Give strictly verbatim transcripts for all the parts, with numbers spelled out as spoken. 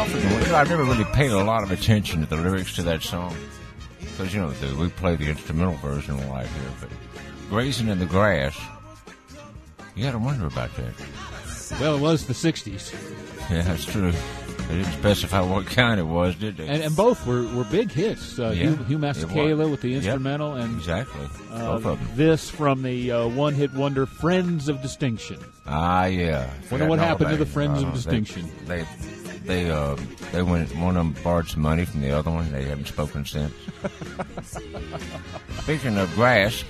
often, you know, I've never really paid a lot of attention to the lyrics to that song. Because, you know, the, we play the instrumental version live here. But Grazing in the Grass, you got to wonder about that. Well, it was the sixties. Yeah, that's true. They didn't specify what kind it was, did they? And, and both were, were big hits. Uh, Yeah, Hugh, Hugh Masekela with the Yep, instrumental, and exactly. uh, Both of them. this from the uh, one-hit wonder Friends of Distinction. Ah, yeah. Wonder what Forgotten all happened to about the it. Friends of Uh, they- Distinction. They, they, uh, they went. One of them borrowed some money from the other one. They haven't spoken since. Speaking of grass,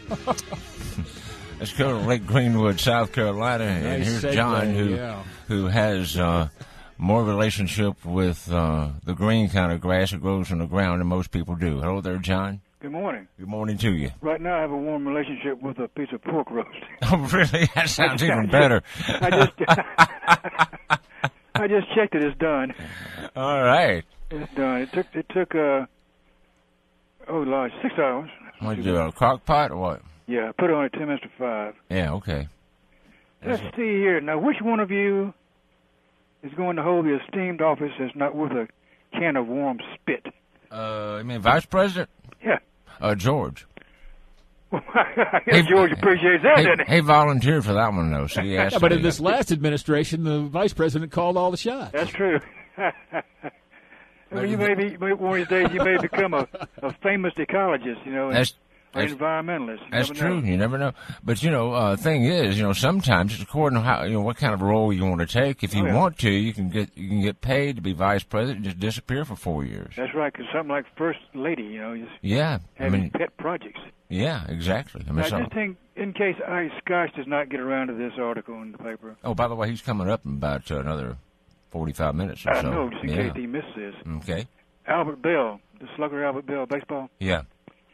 let's go to Lake Greenwood, South Carolina, and Nice here's segue, John, who yeah. who has uh, more relationship with uh, the green kind of grass that grows on the ground than most people do. Hello there, John. Good morning. Good morning to you. Right now, I have a warm relationship with a piece of pork roast. Oh, really? That sounds even better. I just, I just checked it. It's done. All right. It's done. It took, it took, uh, oh, Lord, six hours. What you do, a crock pot or what? Yeah, I put it on at ten minutes to five. Yeah, okay. Let's see here. Now, which one of you is going to hold the esteemed office that's not with a can of warm spit? Uh, you mean Vice President? Yeah. Uh, George. I guess George appreciates that, He, doesn't he? he volunteered for that one, though, so he asked Yeah, but me. in this last administration, the vice president called all the shots. That's true. Well, you may be, one of these days, you may become a, a famous ecologist, you know, and, That's, or that's, environmentalist. You that's never true. know. You never know. But, you know, uh, thing is, you know, sometimes it's according to how, you know, what kind of role you want to take. If you Oh, yeah. want to, you can get you can get paid to be vice president and just disappear for four years. That's right, because something like First Lady, you know, just Yeah. I having mean, pet projects. yeah, exactly. I mean, I so, just think, in case I Scotch does not get around to this article in the paper, oh, by the way, he's coming up in about uh, another forty-five minutes or I so. know, just in yeah. case he missed this. Okay. Albert Bell, the slugger Albert Bell, baseball, Yeah.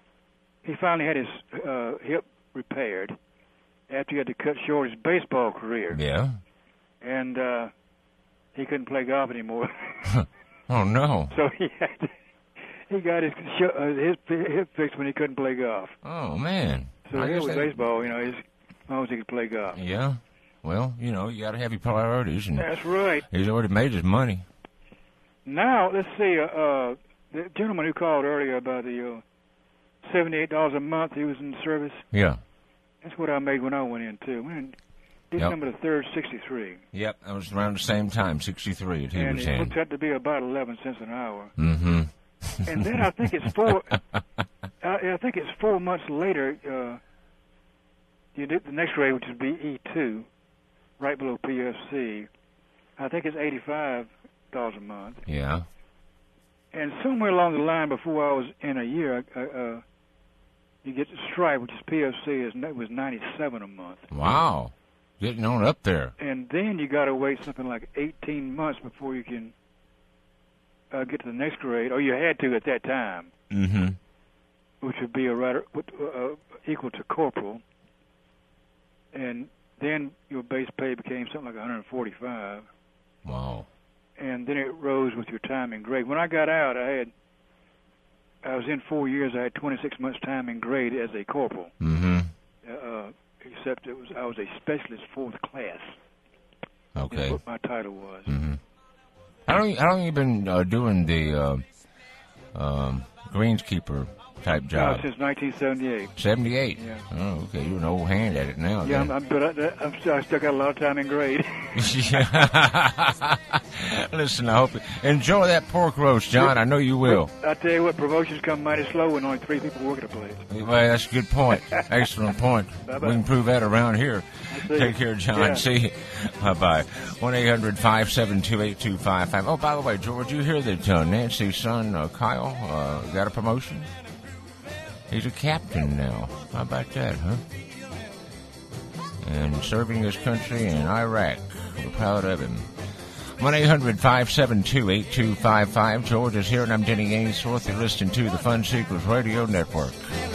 he finally had his uh, hip repaired after he had to cut short his baseball career. Yeah. And uh, he couldn't play golf anymore. Oh, no. So he had to, he got his sh- uh, his hip fixed when he couldn't play golf. Oh, man. So I here guess with that- baseball, you know, he's, as long as he could play golf. Yeah. Well, you know, you got to have your priorities, and That's right. he's already made his money. Now, let's see, uh, uh, the gentleman who called earlier about the uh, seventy-eight dollars a month he was in service, Yeah. that's what I made when I went in, too. Went in December the third, sixty-three. Yep, that was around the same time, sixty-three, that he And was it in. looks out to be about eleven cents an hour. Mm-hmm. And then I think it's four, I, I think it's four months later, uh, you did the next grade, which would be E two, right below P F C. I think it's eighty-five dollars a month. Yeah. And somewhere along the line, before I was in a year, uh, uh, you get the stripe, which is P F C, is it was ninety-seven a month. Wow. Getting on up there. And then you got to wait something like eighteen months before you can uh, get to the next grade, or you had to at that time, Mm-hmm. which would be a right, uh, equal to corporal. And then your base pay became something like one hundred forty-five. Wow. And then it rose with your time and grade. When I got out, I had, I was in four years. I had twenty-six months time and grade as a corporal. Mm-hmm. Uh, except it was I was a specialist fourth class. Okay. That's what my title was. Mm-hmm. How long, how long you been uh, doing the uh, um, greenskeeper type Uh, job? since nineteen seventy-eight. seventy-eight? Yeah. Oh, okay. You're an old hand at it now. Yeah, then. I'm, I'm, but I, I'm still, I still got a lot of time in grade. Listen, I hope you enjoy that pork roast, John. I know you will. I tell you what, promotions come mighty slow when only three people work at a place. Well, that's a good point. Excellent point. Bye-bye. We can prove that around here. See Take you. care, John. Yeah. See you. Bye-bye. one eight hundred five seven two eight two five five. Oh, by the way, George, you hear that uh, Nancy's son, uh, Kyle, uh, got a promotion? He's a captain now. How about that, huh? And serving his country in Iraq. We're proud of him. one eight hundred five seven two eight two five five. George is here, and I'm Denny Ainsworth. You're listening to the Fun Seekers Radio Network.